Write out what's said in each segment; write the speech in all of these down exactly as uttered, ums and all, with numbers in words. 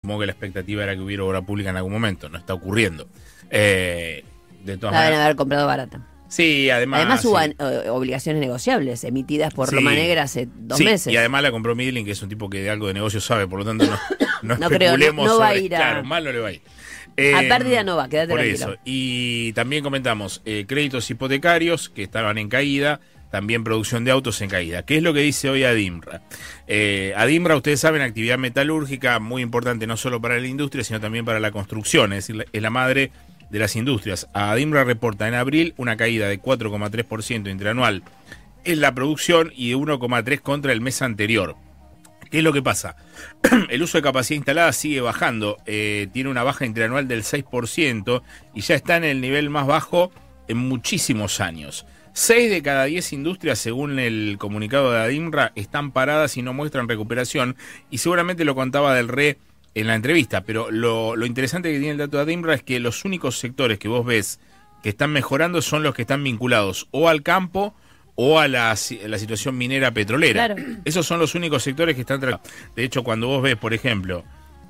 supongo que la expectativa era que hubiera obra pública en algún momento, no está ocurriendo. Eh, de todas La deben maneras, haber comprado barata. Sí, además... Además hubo sí. eh, obligaciones negociables emitidas por Sí. Loma Negra hace dos Sí, meses. y además la compró Midling, que es un tipo que de algo de negocio sabe, por lo tanto no, no, No creo, especulemos no- no va a sobre- ir a- Claro, mal no le va a ir. A Eh, pérdida no va, quédate por tranquilo. eso. Y también comentamos eh, créditos hipotecarios que estaban en caída, también producción de autos en caída. ¿Qué es lo que dice hoy Adimra? Eh, Adimra, ustedes saben, actividad metalúrgica muy importante no solo para la industria, sino también para la construcción, es decir, es la madre de las industrias. Adimra reporta en abril una caída de cuatro coma tres por ciento interanual en la producción y de uno coma tres por ciento contra el mes anterior. ¿Qué es lo que pasa? El uso de capacidad instalada sigue bajando, eh, tiene una baja interanual del seis por ciento y ya está en el nivel más bajo en muchísimos años. Seis de cada diez industrias, según el comunicado de Adimra, están paradas y no muestran recuperación, y seguramente lo contaba Del Re en la entrevista, pero lo, lo interesante que tiene el dato de Adimra es que los únicos sectores que vos ves que están mejorando son los que están vinculados o al campo o a la, a la situación minera petrolera. Claro. Esos son los únicos sectores que están tratando. De hecho, cuando vos ves, por ejemplo,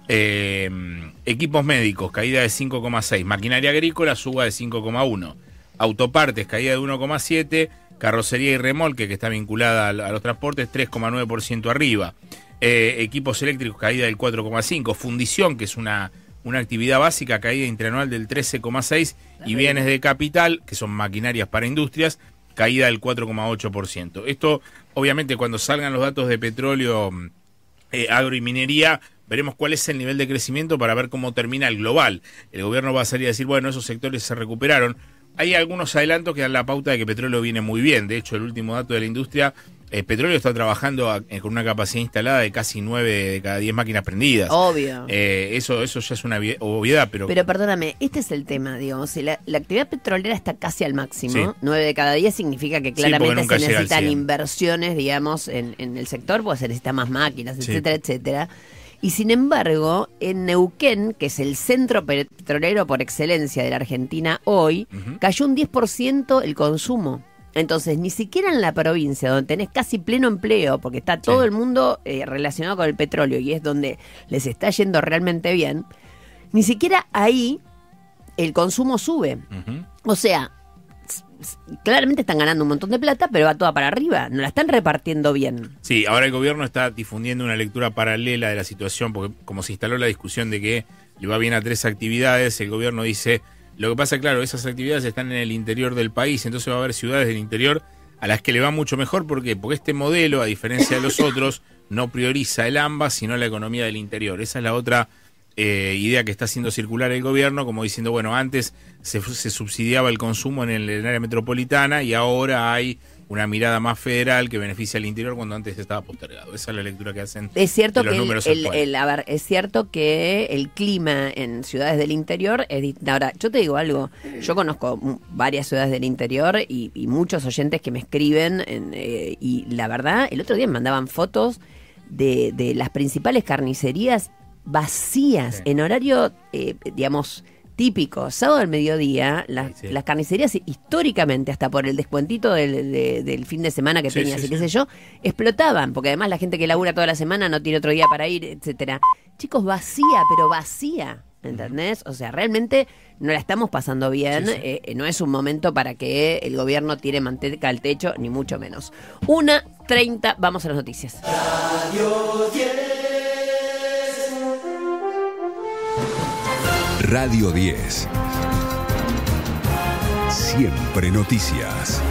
eh, equipos médicos, caída de cinco coma seis, maquinaria agrícola, suba de cinco coma uno, autopartes, caída de uno coma siete, carrocería y remolque, que está vinculada a, a los transportes, tres coma nueve por ciento arriba. Eh, equipos eléctricos, caída del cuatro coma cinco, fundición, que es una, una actividad básica, caída interanual del trece coma seis, y bienes de capital, que son maquinarias para industrias, caída del cuatro coma ocho por ciento. Esto, obviamente, cuando salgan los datos de petróleo, eh, agro y minería, veremos cuál es el nivel de crecimiento para ver cómo termina el global. El gobierno va a salir a decir, bueno, esos sectores se recuperaron. Hay algunos adelantos que dan la pauta de que petróleo viene muy bien. De hecho, el último dato de la industria, el petróleo está trabajando a, eh, con una capacidad instalada de casi nueve de cada diez máquinas prendidas. Obvio. Eh, eso, eso ya es una obviedad, pero... Pero perdóname, este es el tema, digamos, si la, la actividad petrolera está casi al máximo, Sí. nueve de cada diez significa que Sí, porque claramente nunca se llega al necesitan cien. inversiones, digamos, en, en el sector, porque se necesitan más máquinas, Sí. etcétera, etcétera. Y sin embargo, en Neuquén, que es el centro petrolero por excelencia de la Argentina hoy, Ujú. cayó un diez por ciento el consumo. Entonces, ni siquiera en la provincia, donde tenés casi pleno empleo, porque está todo Sí. el mundo eh, relacionado con el petróleo y es donde les está yendo realmente bien, ni siquiera ahí el consumo sube. Ujú. O sea, s- s- claramente están ganando un montón de plata, pero va toda para arriba, no la están repartiendo bien. Sí, ahora el gobierno está difundiendo una lectura paralela de la situación, porque como se instaló la discusión de que le va bien a tres actividades, el gobierno dice, lo que pasa, claro, esas actividades están en el interior del país, entonces va a haber ciudades del interior a las que le va mucho mejor. ¿Por qué? Porque este modelo, a diferencia de los otros, no prioriza el AMBA, sino la economía del interior. Esa es la otra eh, idea que está haciendo circular el gobierno, como diciendo, bueno, antes se, se subsidiaba el consumo en el, en el área metropolitana y ahora hay una mirada más federal que beneficia al interior cuando antes estaba postergado. Esa es la lectura que hacen Es cierto de los que el, números el- actuales. el- a ver, es cierto que el clima en ciudades del interior es di- ahora, yo te digo algo, yo conozco mm, varias ciudades del interior y, y muchos oyentes que me escriben en, eh, y la verdad, el otro día me mandaban fotos de, de las principales carnicerías vacías, Sí. en horario, eh, digamos, típico, sábado al mediodía, las, Sí, sí. las carnicerías históricamente, hasta por el descuentito del, de- del fin de semana que Sí, tenías sí, y qué sí. sé yo, explotaban, porque además la gente que labura toda la semana no tiene otro día para ir, etcétera. Chicos, vacía, pero vacía, ¿entendés? O sea, realmente no la estamos pasando bien, Sí, sí. eh, no es un momento para que el gobierno tire manteca al techo, ni mucho menos. Una treinta, vamos a las noticias. Radio diez. Siempre noticias.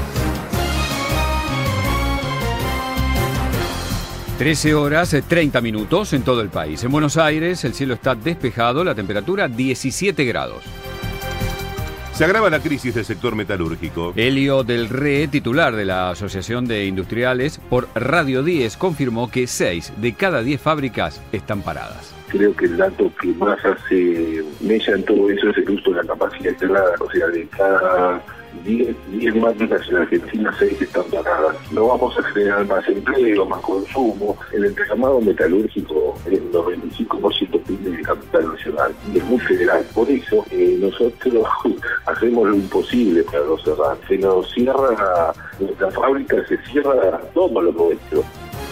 trece horas, treinta minutos en todo el país. En Buenos Aires el cielo está despejado, la temperatura diecisiete grados. Se agrava la crisis del sector metalúrgico. Elio Del Re, titular de la Asociación de Industriales, por Radio diez confirmó que seis de cada diez fábricas están paradas. Creo que el dato que más hace mella en todo eso es el uso de la capacidad instalada. O sea, de cada diez máquinas en Argentina, seis están paradas. No vamos a generar más empleo, más consumo. El entramado metalúrgico es el noventa y cinco por ciento de capital nacional y es muy federal. Por eso eh, nosotros hacemos lo imposible para no cerrar. Se nos cierra nuestra fábrica, se cierra todo lo nuestro.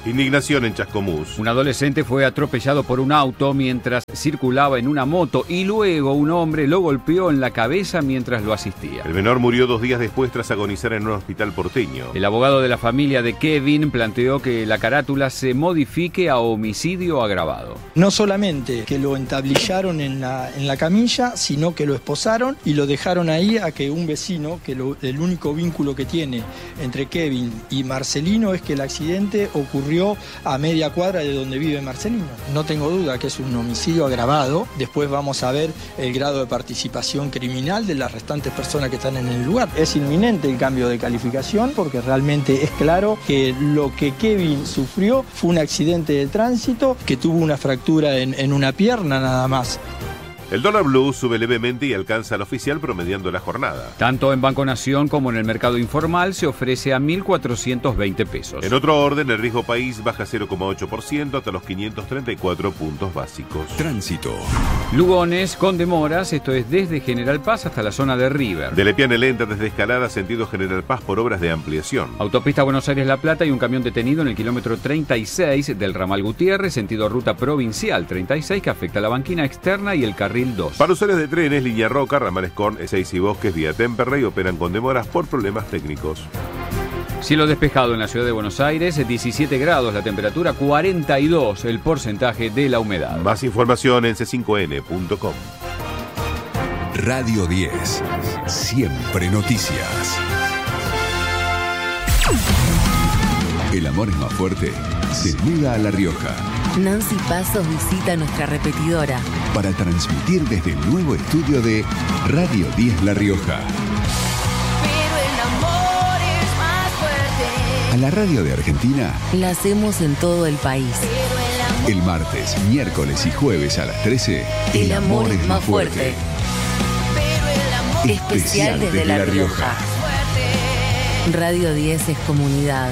Indignación en Chascomús. Un adolescente fue atropellado por un auto mientras circulaba en una moto y luego un hombre lo golpeó en la cabeza mientras lo asistía. El menor murió dos días después tras agonizar en un hospital porteño. El abogado de la familia de Kevin planteó que la carátula se modifique a homicidio agravado. No solamente que lo entablillaron en la, en la camilla, sino que lo esposaron y lo dejaron ahí a que un vecino, que lo, el único vínculo que tiene entre Kevin y Marcelino es que el accidente ocurrió a media cuadra de donde vive Marcelino. No tengo duda que es un homicidio agravado. Después vamos a ver el grado de participación criminal de las restantes personas que están en el lugar. Es inminente el cambio de calificación porque realmente es claro que lo que Kevin sufrió fue un accidente de tránsito que tuvo una fractura en, en una pierna nada más. El dólar blue sube levemente y alcanza al oficial promediando la jornada. Tanto en Banco Nación como en el mercado informal se ofrece a mil cuatrocientos veinte pesos. En otro orden, el riesgo país baja cero coma ocho por ciento hasta los quinientos treinta y cuatro puntos básicos. Tránsito. Lugones con demoras, esto es desde General Paz hasta la zona de River. De Lepiane lenta desde Escalada, sentido General Paz por obras de ampliación. Autopista Buenos Aires-La Plata y un camión detenido en el kilómetro treinta y seis del ramal Gutiérrez, sentido ruta provincial treinta y seis, que afecta a la banquina externa y el carril dos. Para usuarios de trenes, Línea Roca, ramales con E seis y Bosques vía Temperley operan con demoras por problemas técnicos. Cielo despejado en la ciudad de Buenos Aires, diecisiete grados la temperatura, cuarenta y dos el porcentaje de la humedad. Más información en c cinco n punto com. Radio diez. Siempre noticias. El amor es más fuerte. Se muda a La Rioja. Nancy Pasos visita nuestra repetidora Para transmitir desde el nuevo estudio de Radio diez La Rioja. Pero el amor es más fuerte. A la radio de Argentina, La hacemos en todo el país. Pero el el martes, miércoles y jueves a las trece, El amor es más fuerte. Pero el amor especial desde La Rioja. Radio diez es comunidad.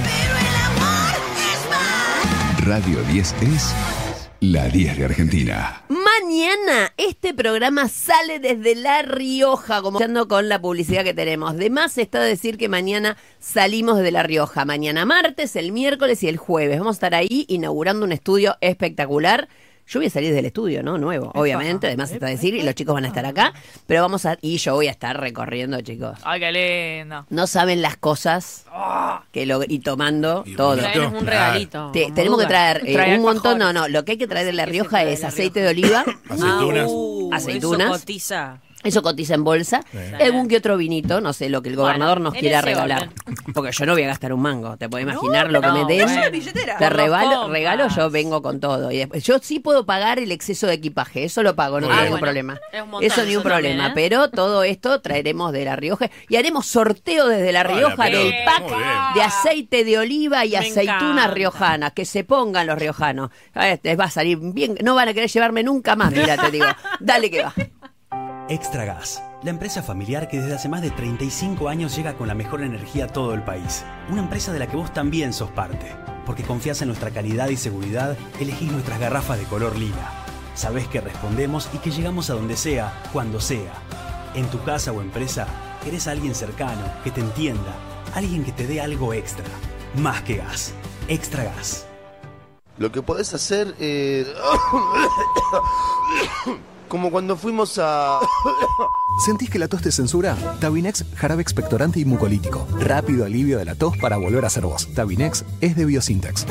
Radio diez es la diez de Argentina. Mañana este programa sale desde La Rioja, como ando con la publicidad que tenemos. De más está decir que mañana salimos desde La Rioja. Mañana martes, el miércoles y el jueves. Vamos a estar ahí inaugurando un estudio espectacular. Yo voy a salir del estudio, ¿no? Nuevo, obviamente, además está decir, y los chicos van a estar acá, pero vamos a, y yo voy a estar recorriendo, chicos. Ay, qué lindo. No saben las cosas que lo, y tomando Y todo. Traernos un regalito. Te- no tenemos que duda. traer eh, Traer un montón, no, alfajores. no, lo que hay que traer de La ¿Qué se Rioja trae de es La aceite Rioja? de oliva, Aceitunas. Uh, Aceitunas. Eso cotiza. eso cotiza en bolsa, algún que otro vinito, no sé, lo que el gobernador Bueno, nos en quiera ese regalar. Porque yo no voy a gastar un mango, te puedes imaginar lo que no, me den. bueno. Te Por regalo, los regalo, yo compas. vengo con todo. Y después, yo sí puedo pagar el exceso de equipaje, eso lo pago, no Muy tengo bien. ningún bueno, problema. es un montón Eso ni un eso también, problema, ¿eh? pero todo esto traeremos de La Rioja y haremos sorteo desde La Ah, la Rioja pelota. del pack Muy bien. de aceite de oliva y Me aceitunas encanta. riojanas, que se pongan los riojanos. Ah, les va a salir bien, no van a querer llevarme nunca más, mira, te digo. Dale que va. Extra Gas, la empresa familiar que desde hace más de treinta y cinco años llega con la mejor energía a todo el país. Una empresa de la que vos también sos parte. Porque confías en nuestra calidad y seguridad, elegís nuestras garrafas de color lila. Sabés que respondemos y que llegamos a donde sea, cuando sea. En tu casa o empresa, querés a alguien cercano, que te entienda, alguien que te dé algo extra. Más que gas. Extra Gas. Lo que podés hacer es... como cuando fuimos a... ¿Sentís que la tos te censura? Tabinex, jarabe expectorante y mucolítico. Rápido alivio de la tos para volver a ser vos. Tabinex es de Biosintex.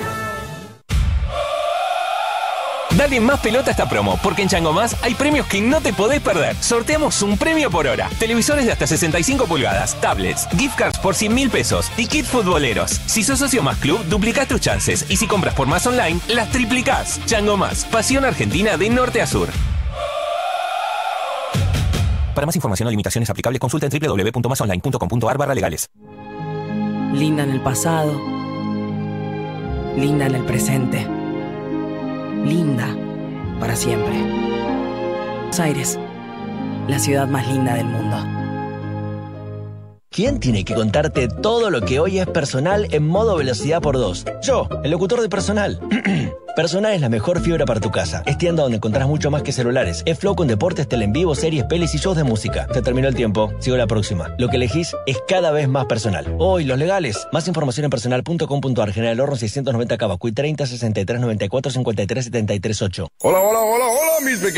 Dale más pelota a esta promo, porque en Chango Más hay premios que no te podés perder. Sorteamos un premio por hora. Televisores de hasta sesenta y cinco pulgadas, tablets, gift cards por cien mil pesos y kits futboleros. Si sos socio Más Club, duplicás tus chances. Y si compras por Más Online, las triplicás. Chango Más, pasión argentina de norte a sur. Para más información o limitaciones aplicables, consulta en doble u doble u doble u punto más online punto com punto a r barra legales. Linda en el pasado. Linda en el presente. Linda para siempre. Buenos Aires, la ciudad más linda del mundo. ¿Quién tiene que contarte todo lo que hoy es personal en modo velocidad por dos? Yo, el locutor de personal. Personal es la mejor fibra para tu casa. Es tienda donde encontrás mucho más que celulares. Es Flow con deportes, tele en vivo, series, pelis y shows de música. Se terminó el tiempo. Sigo la próxima. Lo que elegís es cada vez más personal. Hoy, los legales. Más información en personal punto com punto ar. General Horno seiscientos noventa Cava. Cuy treinta, sesenta y tres, noventa y cuatro, cincuenta y tres, setenta y tres, ocho. Hola, hola, hola, hola, mis pequeños.